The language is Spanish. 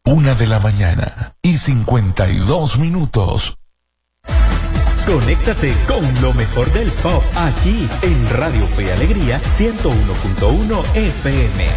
1:52 Conéctate con lo mejor del pop aquí en Radio Fe y Alegría 101.1 FM.